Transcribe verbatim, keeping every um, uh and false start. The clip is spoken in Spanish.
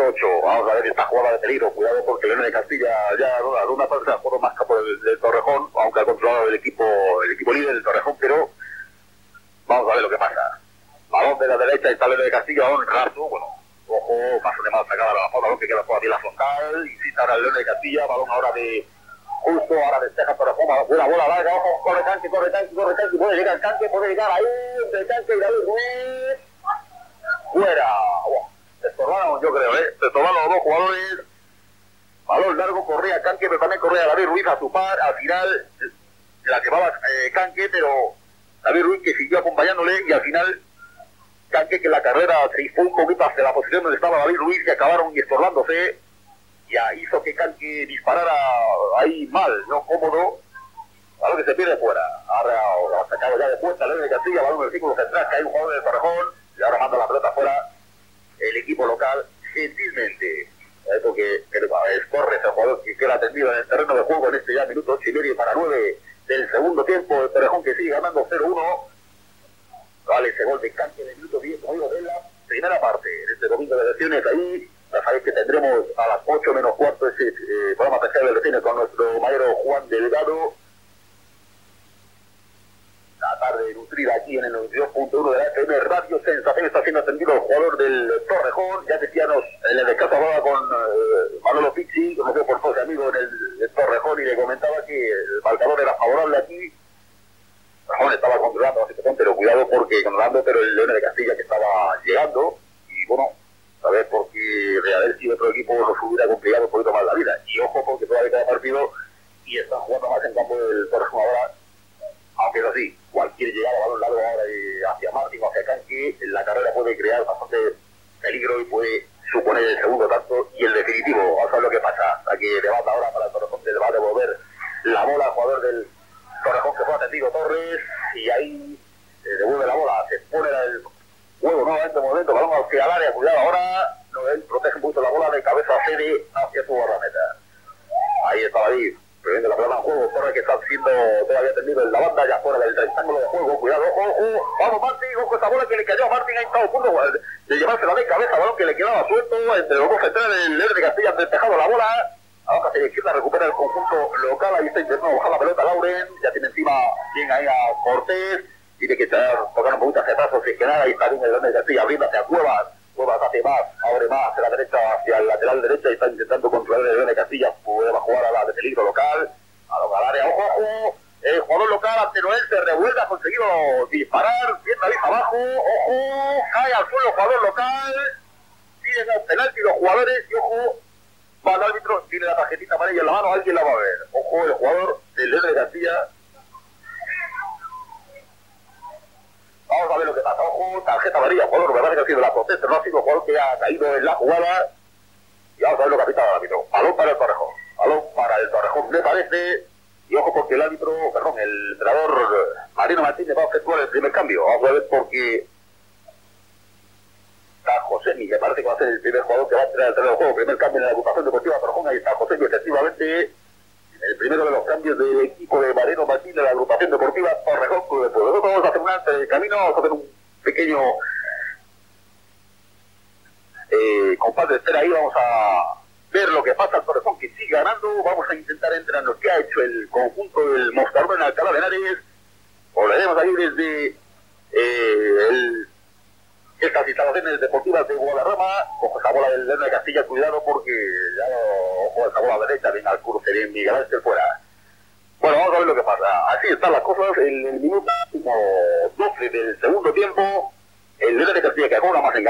ocho. Vamos a ver esta jugada de peligro. Cuidado porque León de Castilla ya no da una parte de juego más capo del, del Torrejón, aunque ha controlado el equipo el equipo líder del Torrejón, pero vamos a ver lo que pasa. Balón de la derecha, está León de Castilla, balón raso, bueno, ojo, paso de mal sacada la bola, balón que queda por aquí la frontal, insiste ahora el León de Castilla, balón ahora de justo, ahora despeja Torrejón, una bola larga, ojo, corre Canque, corre Canque, corre Canque, puede llegar el Canque, puede llegar ahí, entre Canque y David Ruiz, fuera, wow. Se estorbaron, yo creo, ¿eh? Se estorbaron los dos jugadores. Balón largo, corría Canque, pero también corría David Ruiz a su par. Al final la llevaba eh, Canque, pero David Ruiz que siguió acompañándole y al final Canque que en la carrera se fue un poquito hacia la posición donde estaba David Ruiz y acabaron estorbándose. Ya hizo que Canque disparara ahí mal, no cómodo. Balón que se pierde fuera. Ahora ha sacado ya de puerta León de Castilla, balón del círculo central, que hay un jugador del Torrejón y ahora manda la pelota fuera. El equipo local, gentilmente, ¿eh? Porque es Torres, el jugador que queda atendido en el terreno de juego en este ya minuto ocho y medio para nueve del segundo tiempo, el Torrejón que sigue ganando cero uno, vale ese gol de Canque en el minuto diez, como digo, de la primera parte, en este domingo de elecciones, ahí, ya sabéis que tendremos a las ocho menos cuarto ese eh, programa especial de elecciones con nuestro maestro Juan Delgado, la tarde nutrida aquí en el noventa y dos punto uno de la F M Radio Sensación. Está siendo atendido el jugador del Torrejón. Ya decíamos, en el descanso hablaba con eh, Manolo Pizzi, que me fue por su amigo en el, el Torrejón, y le comentaba que el marcador era favorable aquí. Torrejón estaba controlando la situación, pero cuidado porque controlando, pero el León de Castilla que estaba llegando, y bueno, a ver, porque de haber sido otro equipo nos hubiera complicado un poquito más la vida. Y ojo, porque todavía queda partido y está jugando más en campo del Torrejón ahora. Aunque es así, cualquier llegada balón largo ahora hacia Martín o hacia Canque, en la carrera puede crear bastante peligro y puede suponer el segundo tanto y el definitivo. Vamos a ver lo que pasa. Aquí levanta ahora para el Torrejón, le va a devolver la bola al jugador del Torrejón que fue atendido Torres y ahí eh, devuelve la bola, se pone el juego nuevamente en momento, balón hacia el área, cuidado ahora, no, él protege un poquito la bola de cabeza cede hacia su guardameta. Ahí está David. Previendo la pelota en juego, Torres que está siendo todavía atendido en la banda, ya fuera del rectángulo de juego, cuidado, ojo, ojo, vamos Martín, ojo esa bola que le cayó a Martín, ahí está a punto de llevársela de cabeza, balón que le quedaba suelto, entre los dos centrales, el León de Castilla despejado la bola, ahora hacia la izquierda recupera el conjunto local, ahí está intentando bajar la pelota Lauren, ya tiene encima bien ahí a Cortés, tiene que tocar un poquito hacia atrás, si es que nada, ahí está bien el León de Castilla abriendo hacia Cuevas, Cuevas hace más, abre más hacia la derecha, hacia el lateral derecha y está intentando controlar el León de Castilla, puede jugar a la de peligro local, a la área, ojo, ojo, el jugador local ante Noel se revuelve, ha conseguido disparar, bien David abajo, ojo, cae al suelo el jugador local, piden el penalti los jugadores y ojo, va el árbitro, tiene la tarjetita amarilla en la mano, alguien la va a ver, ojo, el jugador del León de Castilla. Vamos a ver lo que pasa, ojo, tarjeta amarilla, jugador, me parece que ha sido la protesta, no ha sido el jugador que ha caído en la jugada. Y vamos a ver lo que ha pitado el árbitro. Balón para el Torrejón, balón para el Torrejón, me parece. Y ojo porque el árbitro, perdón, el entrenador Marino Martínez va a efectuar el primer cambio. Vamos a ver porque está Josemi, me parece que va a ser el primer jugador que va a entrar al terreno de juego. Primer cambio en la agrupación deportiva Torrejón, ahí está Josemi, efectivamente. El primero de los cambios del equipo de Marino Martínez de la agrupación deportiva Torrejón Club de Fútbol. Nosotros vamos a hacer un antes del camino, vamos a hacer un pequeño eh, compás de espera ahí, vamos a ver lo que pasa al Torrejón que sigue ganando, vamos a intentar entrar en lo que ha hecho el conjunto del Moscardón en Alcalá de Henares, volveremos ahí desde eh, el, estas instalaciones deportivas de Guadarrama, ojo esa bola del León de Castilla, cuidado porque ya ojo esa bola derecha, bien al cruce, bien Miguel Ángel fuera. Bueno, vamos a ver lo que pasa, así están las cosas, en el minuto doce del segundo tiempo, el León de Castilla que acabó una más en